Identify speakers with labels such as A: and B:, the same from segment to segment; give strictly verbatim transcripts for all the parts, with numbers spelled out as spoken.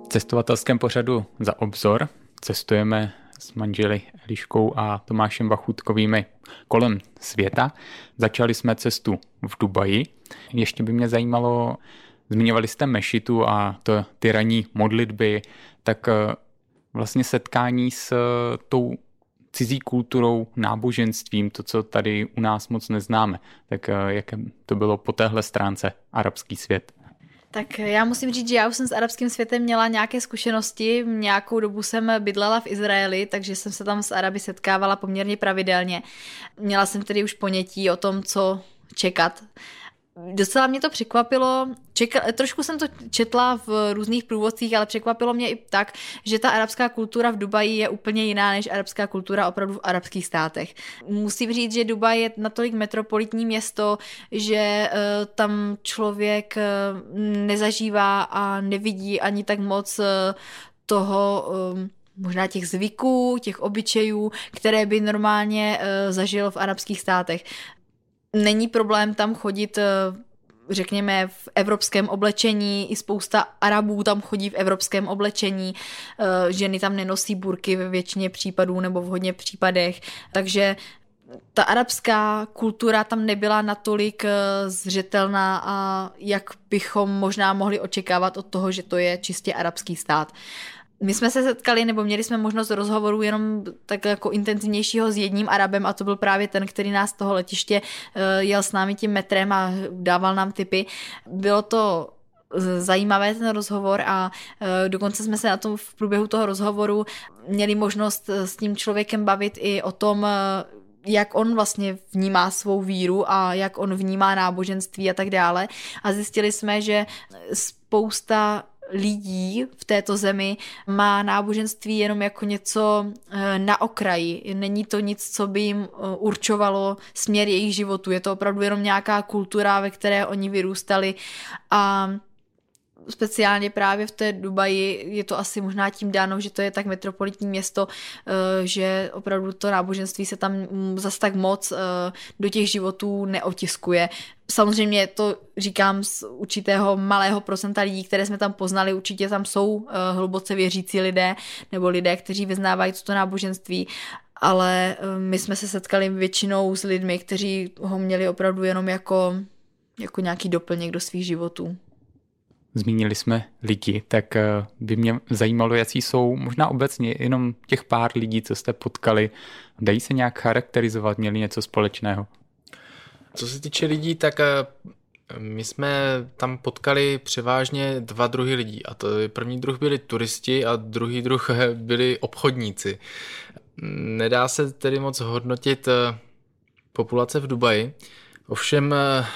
A: cestovatelském pořadu Za obzor cestujeme s manželi Eliškou a Tomášem Vachutkovými kolem světa. Začali jsme cestu v Dubaji. Ještě by mě zajímalo, zmiňovali jste mešitu a to, ty ranní modlitby, tak vlastně setkání s tou cizí kulturou, náboženstvím, to, co tady u nás moc neznáme. Tak jaké to bylo po téhle stránce arabský svět?
B: Tak já musím říct, že já už jsem s arabským světem měla nějaké zkušenosti. Nějakou dobu jsem bydlela v Izraeli, takže jsem se tam s Araby setkávala poměrně pravidelně. Měla jsem tedy už ponětí o tom, co čekat. Docela mě to překvapilo, Čekal, trošku jsem to četla v různých průvodcích, ale překvapilo mě i tak, že ta arabská kultura v Dubaji je úplně jiná než arabská kultura opravdu v arabských státech. Musím říct, že Dubaj je natolik metropolitní město, že uh, tam člověk uh, nezažívá a nevidí ani tak moc uh, toho... Um, možná těch zvyků, těch obyčejů, které by normálně uh, zažil v arabských státech. Není problém tam chodit, řekněme, v evropském oblečení, i spousta Arabů tam chodí v evropském oblečení, ženy tam nenosí burky ve většině případů nebo v hodně případech, takže ta arabská kultura tam nebyla natolik zřetelná, a jak bychom možná mohli očekávat od toho, že to je čistě arabský stát. My jsme se setkali, nebo měli jsme možnost rozhovoru jenom tak jako intenzivnějšího s jedním Arabem, a to byl právě ten, který nás z toho letiště jel s námi tím metrem a dával nám tipy. Bylo to zajímavé ten rozhovor a dokonce jsme se na tom v průběhu toho rozhovoru měli možnost s tím člověkem bavit i o tom, jak on vlastně vnímá svou víru a jak on vnímá náboženství a tak dále. A zjistili jsme, že spousta lidí v této zemi má náboženství jenom jako něco na okraji. Není to nic, co by jim určovalo směr jejich životu. Je to opravdu jenom nějaká kultura, ve které oni vyrůstali, a speciálně právě v té Dubaji je to asi možná tím dáno, že to je tak metropolitní město, že opravdu to náboženství se tam zas tak moc do těch životů neotiskuje. Samozřejmě to říkám z určitého malého procenta lidí, které jsme tam poznali, určitě tam jsou hluboce věřící lidé nebo lidé, kteří vyznávají toto náboženství, ale my jsme se setkali většinou s lidmi, kteří ho měli opravdu jenom jako, jako nějaký doplněk do svých životů.
A: Zmínili jsme lidi, tak by mě zajímalo, jaký jsou možná obecně jenom těch pár lidí, co jste potkali. Dají se nějak charakterizovat, měli něco společného?
C: Co se týče lidí, tak my jsme tam potkali převážně dva druhy lidí. A to první druh byli turisti a druhý druh byli obchodníci. Nedá se tedy moc hodnotit populace v Dubaji, ovšem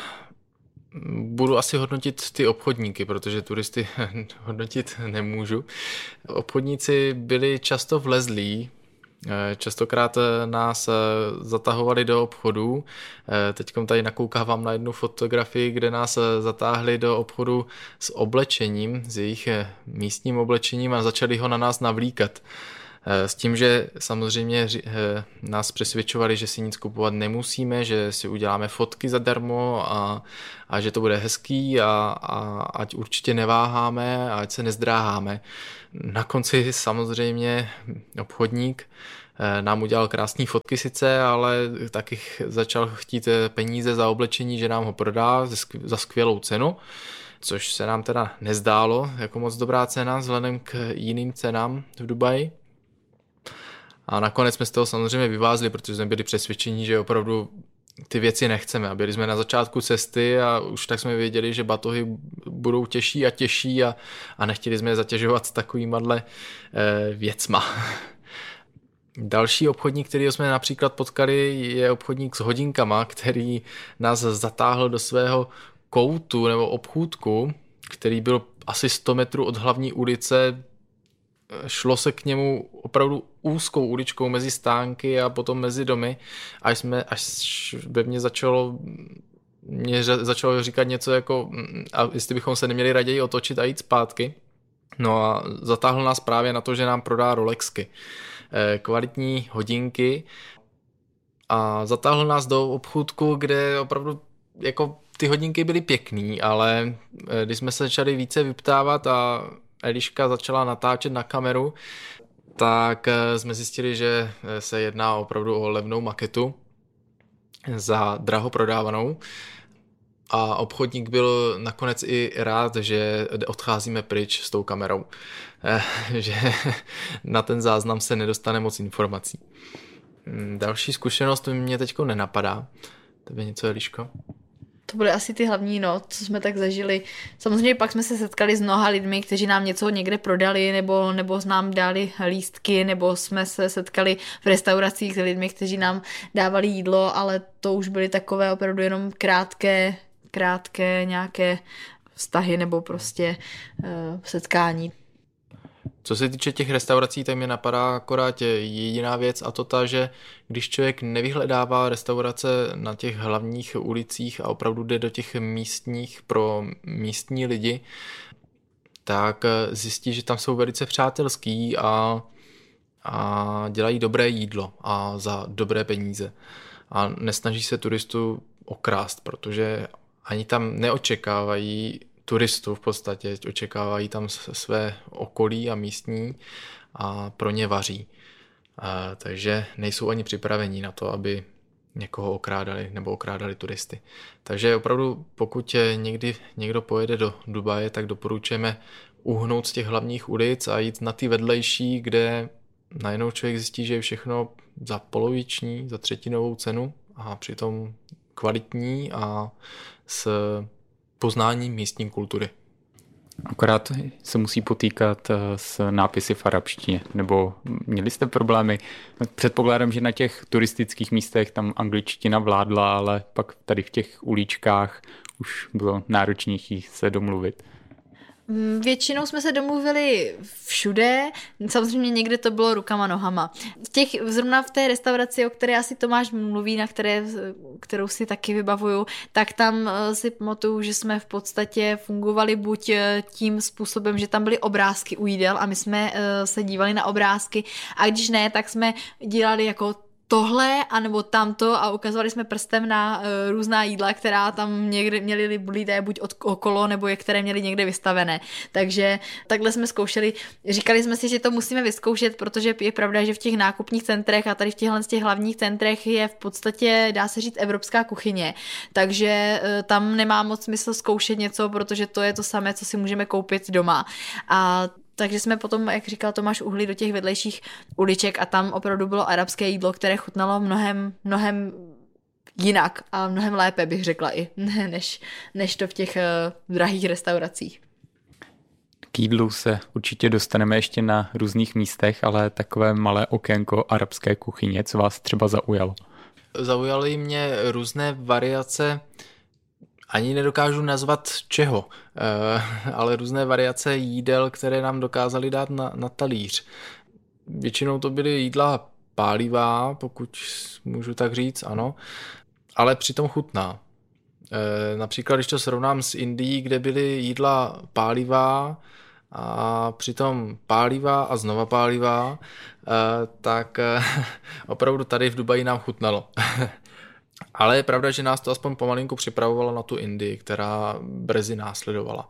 C: budu asi hodnotit ty obchodníky, protože turisty hodnotit nemůžu. Obchodníci byli často vlezlí, častokrát nás zatahovali do obchodů. Teď tady nakoukávám na jednu fotografii, kde nás zatáhli do obchodu s oblečením, s jejich místním oblečením, a začali ho na nás navlíkat. S tím, že samozřejmě nás přesvědčovali, že si nic kupovat nemusíme, že si uděláme fotky zadarmo a, a že to bude hezký a, a ať určitě neváháme a ať se nezdráháme. Na konci samozřejmě obchodník nám udělal krásné fotky sice, ale taky začal chtít peníze za oblečení, že nám ho prodá za skvělou cenu, což se nám teda nezdálo jako moc dobrá cena vzhledem k jiným cenám v Dubaji. A nakonec jsme z toho samozřejmě vyvázli, protože jsme byli přesvědčení, že opravdu ty věci nechceme. A byli jsme na začátku cesty a už tak jsme věděli, že batohy budou těžší a těžší a, a nechtěli jsme je zatěžovat s takovýmadle e, věcma. Další obchodník, který jsme například potkali, je obchodník s hodinkama, který nás zatáhl do svého koutu nebo obchůdku, který byl asi sto metrů od hlavní ulice. Šlo se k němu opravdu úzkou uličkou mezi stánky a potom mezi domy, až, jsme, až ve mně začalo, mě začalo říkat něco jako, a jestli bychom se neměli raději otočit a jít zpátky. No a zatáhl nás právě na to, že nám prodá Rolexky, kvalitní hodinky, a zatáhl nás do obchůdku, kde opravdu jako ty hodinky byly pěkný, ale když jsme se začali více vyptávat a Eliška začala natáčet na kameru, tak jsme zjistili, že se jedná opravdu o levnou maketu za draho prodávanou. A obchodník byl nakonec i rád, že odcházíme pryč s tou kamerou, že na ten záznam se nedostane moc informací. Další zkušenost mě teďko nenapadá. Tebe něco, Eliško?
B: To byly asi ty hlavní, no, co jsme tak zažili. Samozřejmě pak jsme se setkali s mnoha lidmi, kteří nám něco někde prodali, nebo, nebo nám dali lístky, nebo jsme se setkali v restauracích s lidmi, kteří nám dávali jídlo, ale to už byly takové opravdu jenom krátké, krátké nějaké vztahy nebo prostě uh, setkání.
C: Co se týče těch restaurací, tak mi napadá akorát jediná věc, a to ta, že když člověk nevyhledává restaurace na těch hlavních ulicích a opravdu jde do těch místních pro místní lidi, tak zjistí, že tam jsou velice přátelský a, a dělají dobré jídlo a za dobré peníze. A nesnaží se turistu okrást, protože ani tam neočekávají turistů v podstatě, očekávají tam své okolí a místní a pro ně vaří. A, takže nejsou ani připravení na to, aby někoho okrádali nebo okrádali turisty. Takže opravdu, pokud někdy někdo pojede do Dubaje, tak doporučujeme uhnout z těch hlavních ulic a jít na ty vedlejší, kde najednou člověk zjistí, že je všechno za poloviční, za třetinovou cenu a přitom kvalitní a s poznáním místní kultury.
A: Akorát se musí potýkat s nápisy v arabštině, nebo měli jste problémy? Předpokládám, že na těch turistických místech tam angličtina vládla, ale pak tady v těch uličkách už bylo náročnější se domluvit.
B: Většinou jsme se domluvili všude, samozřejmě někde to bylo rukama, nohama. V těch, zrovna v té restauraci, o které asi Tomáš mluví, na které, kterou si taky vybavuju, tak tam si pamatuju, že jsme v podstatě fungovali buď tím způsobem, že tam byly obrázky u jídel a my jsme se dívali na obrázky, a když ne, tak jsme dělali jako tohle, anebo tamto a ukazovali jsme prstem na uh, různá jídla, která tam někde měli lidé buď od, okolo, nebo je, které měli někde vystavené. Takže takhle jsme zkoušeli. Říkali jsme si, že to musíme vyzkoušet, protože je pravda, že v těch nákupních centrech a tady v těchhle z těch hlavních centrech je v podstatě, dá se říct, evropská kuchyně. Takže uh, tam nemá moc smysl zkoušet něco, protože to je to samé, co si můžeme koupit doma. A takže jsme potom, jak říkal Tomáš, uhli do těch vedlejších uliček a tam opravdu bylo arabské jídlo, které chutnalo mnohem, mnohem jinak a mnohem lépe, bych řekla i, než, než to v těch uh, drahých restauracích.
A: K jídlu se určitě dostaneme ještě na různých místech, ale takové malé okénko arabské kuchyně, co vás třeba zaujalo?
C: Zaujaly mě různé variace, ani nedokážu nazvat čeho, ale různé variace jídel, které nám dokázali dát na, na talíř. Většinou to byly jídla pálivá, pokud můžu tak říct, ano, ale přitom chutná. Například, když to srovnám s Indií, kde byly jídla pálivá a přitom pálivá a znova pálivá, tak opravdu tady v Dubaji nám chutnalo. Ale je pravda, že nás to aspoň pomalinku připravovalo na tu Indii, která brzy následovala.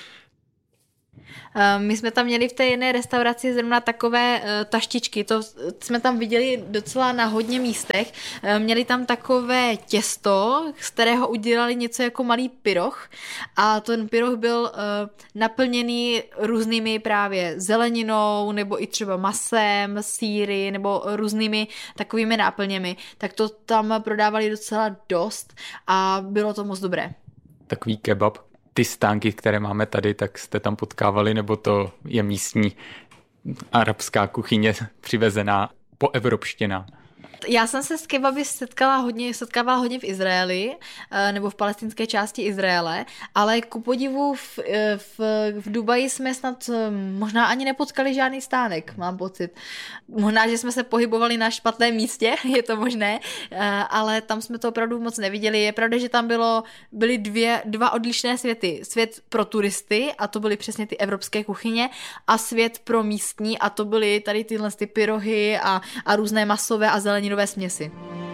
B: My jsme tam měli v té jedné restauraci zrovna takové uh, taštičky, to jsme tam viděli docela na hodně místech. Uh, měli tam takové těsto, z kterého udělali něco jako malý pyroch a ten pyroch byl uh, naplněný různými právě zeleninou nebo i třeba masem, sýry nebo různými takovými náplněmi. Tak to tam prodávali docela dost a bylo to moc dobré.
A: Takový kebab. Ty stánky, které máme tady, tak jste tam potkávali, nebo to je místní arabská kuchyně přivezená, poevropštěná?
B: Já jsem se s kebaby setkala hodně, setkávala hodně v Izraeli, nebo v palestinské části Izraele, ale ku podivu v, v, v Dubaji jsme snad možná ani nepotkali žádný stánek, mám pocit. Možná, že jsme se pohybovali na špatném místě, je to možné, ale tam jsme to opravdu moc neviděli. Je pravda, že tam bylo, byly dvě, dva odlišné světy. Svět pro turisty, a to byly přesně ty evropské kuchyně, a svět pro místní, a to byly tady tyhle ty pyrohy a, a různé masové a zeleninové směsi.